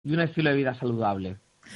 y un estilo de vida saludable.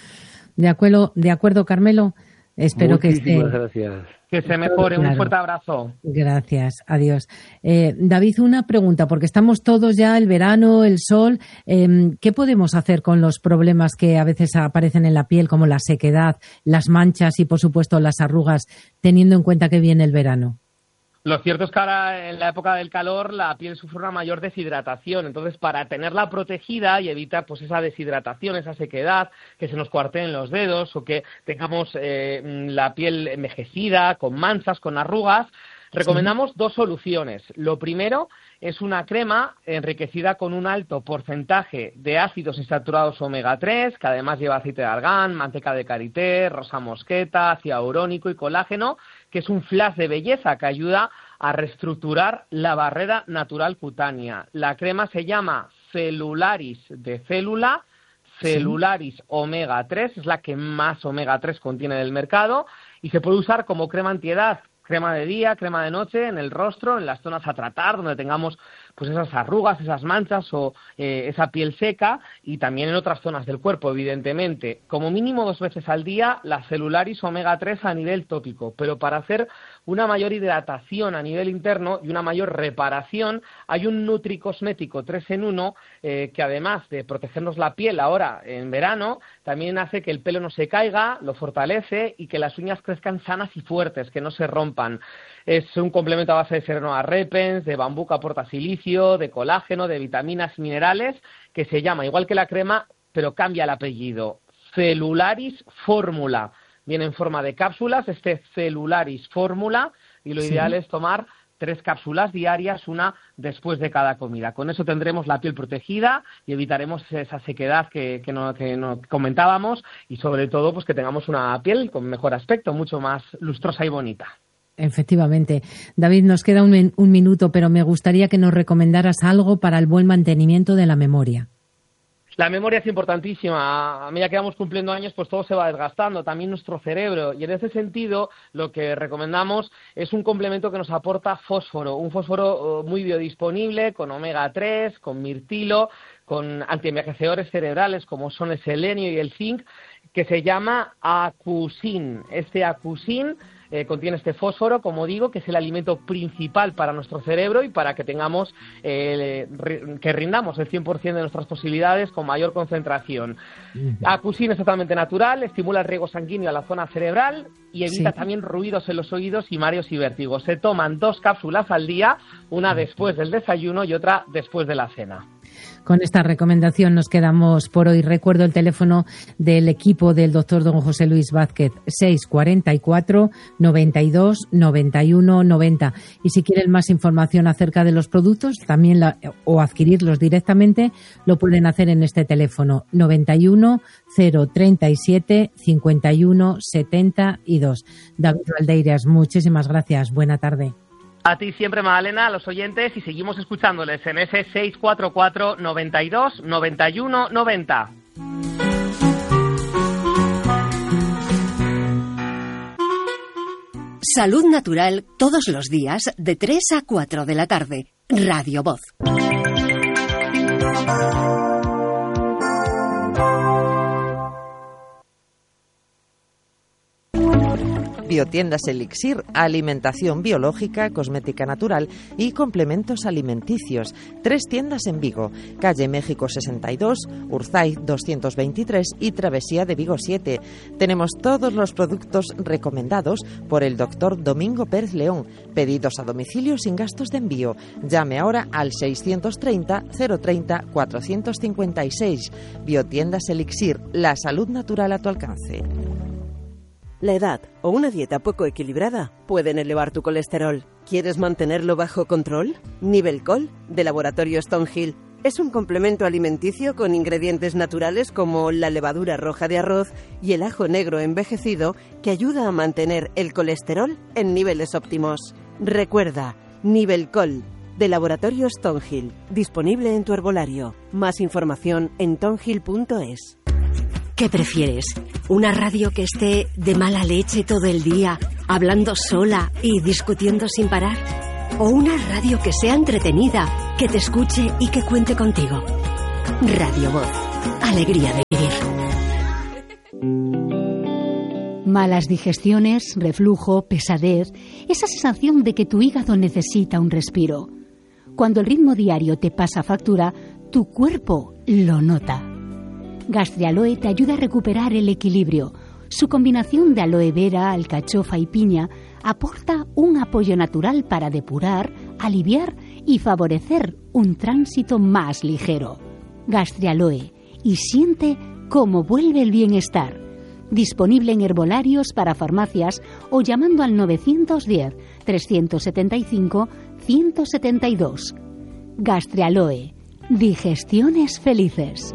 De acuerdo, Carmelo. Espero Muchísimas gracias. Que se mejore. Un fuerte abrazo. Gracias. Adiós. David, una pregunta, porque estamos todos ya, el verano, el sol. ¿Qué podemos hacer con los problemas que a veces aparecen en la piel, como la sequedad, las manchas y, por supuesto, las arrugas, teniendo en cuenta que viene el verano? Lo cierto es que ahora, en la época del calor, la piel sufre una mayor deshidratación. Entonces, para tenerla protegida y evitar pues esa deshidratación, esa sequedad, que se nos cuarteen los dedos o que tengamos la piel envejecida, con manchas, con arrugas, recomendamos dos soluciones. Lo primero es una crema enriquecida con un alto porcentaje de ácidos insaturados omega 3, que además lleva aceite de argán, manteca de karité, rosa mosqueta, ácido hialurónico y colágeno, que es un flash de belleza que ayuda a reestructurar la barrera natural cutánea. La crema se llama Celularis de célula, Celularis omega 3, es la que más omega 3 contiene del mercado y se puede usar como crema antiedad, crema de día, crema de noche, en el rostro, en las zonas a tratar, donde tengamos pues esas arrugas, esas manchas o esa piel seca, y también en otras zonas del cuerpo, evidentemente. Como mínimo 2 veces al día, la Celularis omega 3 a nivel tópico, pero para hacer una mayor hidratación a nivel interno y una mayor reparación, hay un nutricosmético 3 en 1 que además de protegernos la piel ahora en verano, también hace que el pelo no se caiga, lo fortalece y que las uñas crezcan sanas y fuertes, que no se rompan. Es un complemento a base de Serenoa repens, de bambú que aporta silicio, de colágeno, de vitaminas y minerales, que se llama igual que la crema, pero cambia el apellido, Celularis Fórmula. Viene en forma de cápsulas, Celularis Fórmula, y lo ideal es tomar 3 cápsulas diarias, una después de cada comida. Con eso tendremos la piel protegida y evitaremos esa sequedad que no comentábamos, y sobre todo pues que tengamos una piel con mejor aspecto, mucho más lustrosa y bonita. Efectivamente. David, nos queda un minuto, pero me gustaría que nos recomendaras algo para el buen mantenimiento de la memoria. La memoria es importantísima. A medida que vamos cumpliendo años, pues todo se va desgastando, también nuestro cerebro. Y en ese sentido, lo que recomendamos es un complemento que nos aporta fósforo. Un fósforo muy biodisponible, con omega 3, con mirtilo, con antienvejecedores cerebrales como son el selenio y el zinc, que se llama Acusin. Este Acusin contiene este fósforo, como digo, que es el alimento principal para nuestro cerebro y para que tengamos que rindamos el 100% de nuestras posibilidades con mayor concentración. Acusin es totalmente natural, estimula el riego sanguíneo a la zona cerebral y evita también ruidos en los oídos y mareos y vértigos. Se toman 2 cápsulas al día, una después del desayuno y otra después de la cena. Con esta recomendación nos quedamos por hoy. Recuerdo el teléfono del equipo del doctor don José Luis Vázquez, 644 92 91 90. Y si quieren más información acerca de los productos también o adquirirlos directamente, lo pueden hacer en este teléfono, 91 037 51 72. David Valdeiras, muchísimas gracias. Buena tarde. A ti siempre, Magdalena, a los oyentes, y seguimos escuchándoles en ese 644 92 91 90. Salud Natural todos los días de 3 a 4 de la tarde. Radio Voz. Biotiendas Elixir, alimentación biológica, cosmética natural y complementos alimenticios. 3 tiendas en Vigo, calle México 62, Urzaiz 223 y Travesía de Vigo 7. Tenemos todos los productos recomendados por el doctor Domingo Pérez León. Pedidos a domicilio sin gastos de envío. Llame ahora al 630 030 456. Biotiendas Elixir, la salud natural a tu alcance. La edad o una dieta poco equilibrada pueden elevar tu colesterol. ¿Quieres mantenerlo bajo control? Nivelcol, de Laboratorio Stonehill, es un complemento alimenticio con ingredientes naturales como la levadura roja de arroz y el ajo negro envejecido que ayuda a mantener el colesterol en niveles óptimos. Recuerda, Nivelcol, de Laboratorio Stonehill, disponible en tu herbolario. Más información en tonhill.es. ¿Qué prefieres? ¿Una radio que esté de mala leche todo el día, hablando sola y discutiendo sin parar? ¿O una radio que sea entretenida, que te escuche y que cuente contigo? Radio Voz, alegría de vivir. Malas digestiones, reflujo, pesadez, esa sensación de que tu hígado necesita un respiro. Cuando el ritmo diario te pasa factura, tu cuerpo lo nota. Gastrialoe te ayuda a recuperar el equilibrio. Su combinación de aloe vera, alcachofa y piña aporta un apoyo natural para depurar, aliviar y favorecer un tránsito más ligero. Gastrialoe, y siente cómo vuelve el bienestar. Disponible en herbolarios para farmacias o llamando al 910-375-172. Gastrialoe, digestiones felices.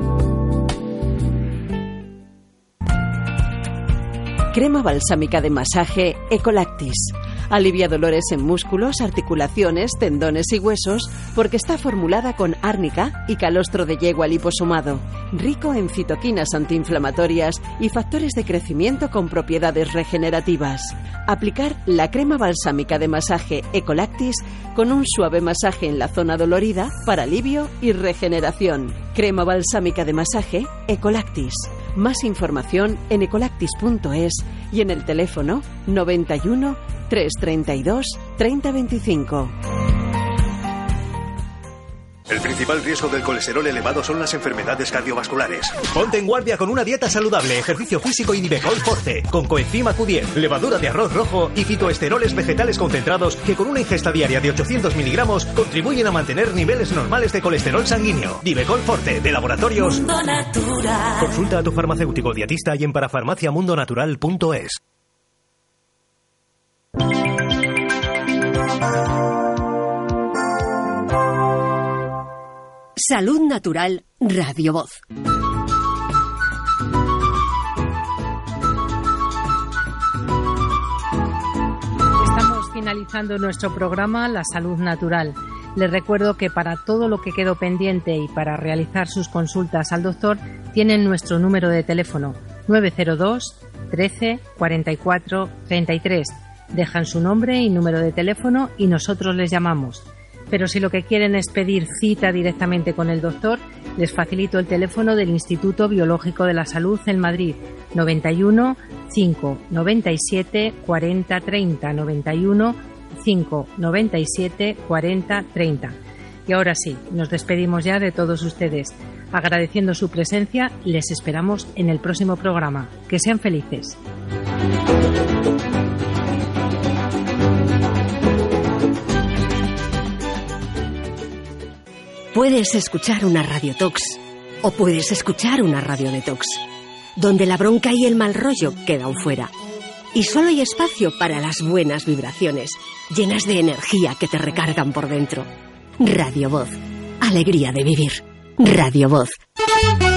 Crema balsámica de masaje Ecolactis. Alivia dolores en músculos, articulaciones, tendones y huesos porque está formulada con árnica y calostro de yegua liposomado. Rico en citoquinas antiinflamatorias y factores de crecimiento con propiedades regenerativas. Aplicar la crema balsámica de masaje Ecolactis con un suave masaje en la zona dolorida para alivio y regeneración. Crema balsámica de masaje Ecolactis. Más información en ecolactis.es y en el teléfono 91 332 3025. El principal riesgo del colesterol elevado son las enfermedades cardiovasculares. Ponte en guardia con una dieta saludable, ejercicio físico y Nivecol Forte, con coenzima Q10, levadura de arroz rojo y fitoesteroles vegetales concentrados que con una ingesta diaria de 800 miligramos contribuyen a mantener niveles normales de colesterol sanguíneo. Nivecol Forte, de Laboratorios Mundo Natural. Consulta a tu farmacéutico dietista y en parafarmaciamundonatural.es. Salud Natural, Radio Voz. Estamos finalizando nuestro programa La Salud Natural. Les recuerdo que para todo lo que quedó pendiente y para realizar sus consultas al doctor, tienen nuestro número de teléfono 902 13 44 33. Dejan su nombre y número de teléfono y nosotros les llamamos. Pero si lo que quieren es pedir cita directamente con el doctor, les facilito el teléfono del Instituto Biológico de la Salud en Madrid, 91 5 97 40 30, 91 5 97 40 30. Y ahora sí, nos despedimos ya de todos ustedes. Agradeciendo su presencia, les esperamos en el próximo programa. Que sean felices. Puedes escuchar una radiotox o puedes escuchar una radiodetox, donde la bronca y el mal rollo quedan fuera. Y solo hay espacio para las buenas vibraciones, llenas de energía que te recargan por dentro. Radio Voz, alegría de vivir. Radio Voz.